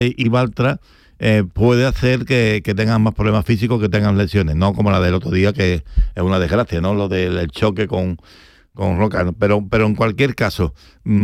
y Bartra puede hacer que tengan más problemas físicos, que tengan lesiones, no como la del otro día, que es una desgracia, ¿no? Lo del choque con Roca, pero en cualquier caso,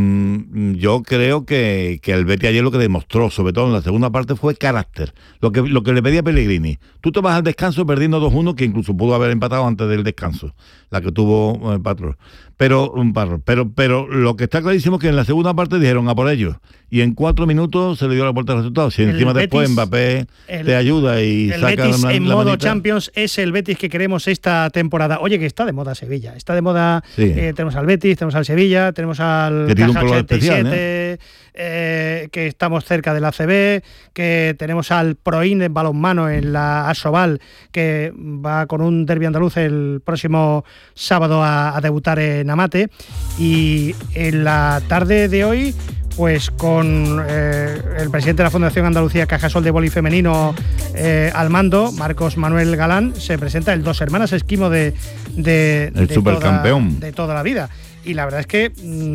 yo creo que el Betis ayer lo que demostró, sobre todo en la segunda parte, fue carácter. Lo que le pedía Pellegrini. Tú te vas al descanso perdiendo 2-1, que incluso pudo haber empatado antes del descanso, la que tuvo Patrón. Pero lo que está clarísimo es que en la segunda parte dijeron a por ellos, y en 4 minutos se le dio la vuelta al resultado. Si encima después Mbappé te ayuda y el saca Betis en modo manita. Champions es el Betis que queremos esta temporada. Oye, que está de moda Sevilla, está de moda. Sí. Tenemos al Betis, tenemos al Sevilla, tenemos al Caja 87, que estamos cerca del ACB, que tenemos al Proin en balonmano en la Asobal, que va con un derbi andaluz el próximo sábado a debutar en Amate. Y en la tarde de hoy, pues con el presidente de la Fundación Andalucía Cajasol de Vóley Femenino al mando, Marcos Manuel Galán, se presenta el Dos Hermanas Esquimo el supercampeón de toda la vida. Y la verdad es que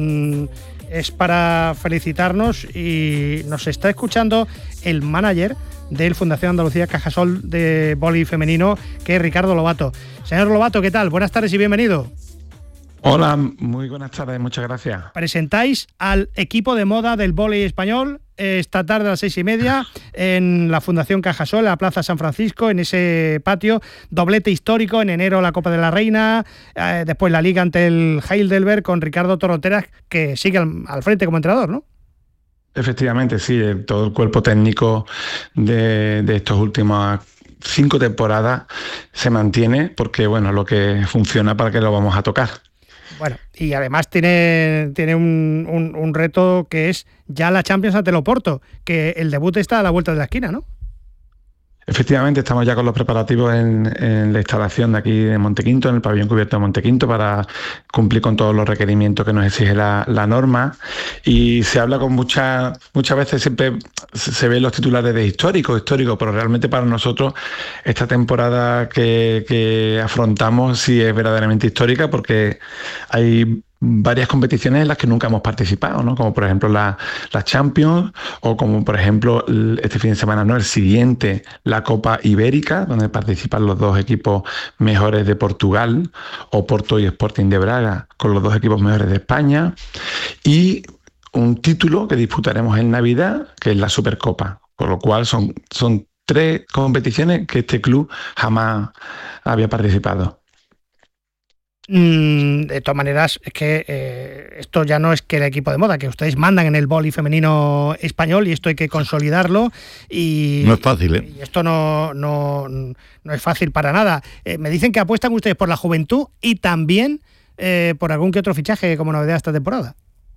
es para felicitarnos, y nos está escuchando el manager del Fundación Andalucía Cajasol de Vóley Femenino, que es Ricardo Lobato. Señor Lobato, ¿qué tal? Buenas tardes y bienvenido. Hola, muy buenas tardes, muchas gracias. Presentáis al equipo de moda del vóley español esta tarde a las 6:30 en la Fundación Cajasol, en la Plaza San Francisco, en ese patio. Doblete histórico, en enero la Copa de la Reina, después la Liga ante el Heidelberg con Ricardo Torroteras, que sigue al frente como entrenador, ¿no? Efectivamente, sí, todo el cuerpo técnico de estos últimos 5 temporadas se mantiene, porque bueno, lo que funciona, para que lo vamos a tocar. Bueno, y además tiene un reto, que es ya la Champions ante el Oporto, que el debut está a la vuelta de la esquina, ¿no? Efectivamente, estamos ya con los preparativos en la instalación de aquí de Montequinto, en el pabellón cubierto de Montequinto, para cumplir con todos los requerimientos que nos exige la norma. Y se habla con muchas veces, siempre se ven los titulares de histórico, pero realmente para nosotros esta temporada que afrontamos sí es verdaderamente histórica, porque hay varias competiciones en las que nunca hemos participado, ¿no? Como por ejemplo la Champions, o como por ejemplo este fin de semana, no, el siguiente, la Copa Ibérica, donde participan los 2 equipos mejores de Portugal, Oporto y Sporting de Braga, con los 2 equipos mejores de España, y un título que disputaremos en Navidad, que es la Supercopa, con lo cual son 3 competiciones que este club jamás había participado. De todas maneras, es que esto ya no es que el equipo de moda, que ustedes mandan en el vóley femenino español, y esto hay que consolidarlo. Y no es fácil, ¿eh? Y esto no es fácil para nada. Me dicen que apuestan ustedes por la juventud y también por algún que otro fichaje como novedad esta temporada.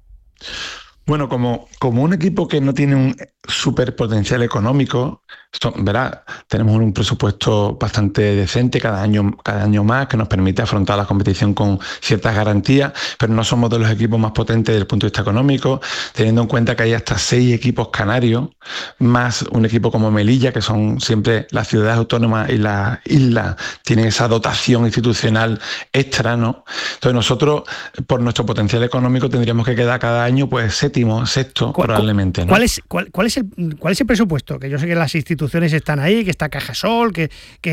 Bueno, como un equipo que no tiene un súper potencial económico, ¿verdad? Tenemos un presupuesto bastante decente cada año más, que nos permite afrontar la competición con ciertas garantías, pero no somos de los equipos más potentes desde el punto de vista económico, teniendo en cuenta que hay hasta 6 equipos canarios, más un equipo como Melilla, que son siempre las ciudades autónomas y las islas, tienen esa dotación institucional extra, ¿no? Entonces nosotros, por nuestro potencial económico, tendríamos que quedar cada año pues séptimo, sexto, probablemente, ¿no? ¿Cuál es el presupuesto? Que yo sé que las instituciones están ahí, que está Cajasol, que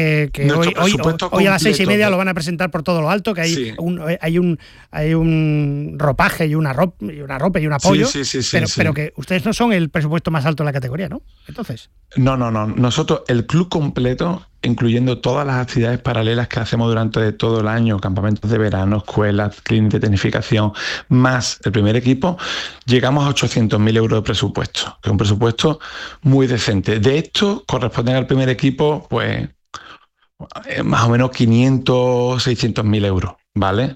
hoy a las 6:30 lo van a presentar por todo lo alto, que hay, sí, hay un ropaje y una ropa y un apoyo, pero que ustedes no son el presupuesto más alto de la categoría, ¿no? Entonces. No. Nosotros, el club completo, incluyendo todas las actividades paralelas que hacemos durante todo el año, campamentos de verano, escuelas, clínicas de tecnificación, más el primer equipo, llegamos a 800.000 euros de presupuesto, que es un presupuesto muy decente. De esto corresponden al primer equipo, pues, más o menos 500, 600.000 euros, ¿vale?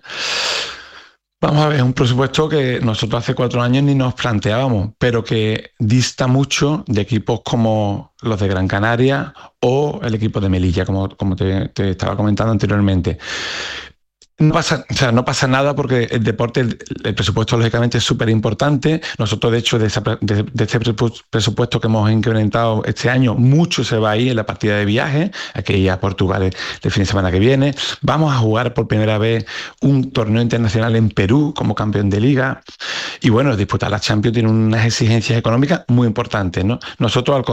Vamos a ver, es un presupuesto que nosotros hace 4 años ni nos planteábamos, pero que dista mucho de equipos como los de Gran Canaria o el equipo de Melilla, como te estaba comentando anteriormente. No pasa nada, porque el deporte, el presupuesto lógicamente es súper importante. Nosotros, de hecho, de este presupuesto que hemos incrementado este año, mucho se va a ir en la partida de viaje, aquí ir a Portugal el fin de semana que viene. Vamos a jugar por primera vez un torneo internacional en Perú como campeón de liga. Y bueno, disputar la Champions tiene unas exigencias económicas muy importantes, ¿no? Nosotros, al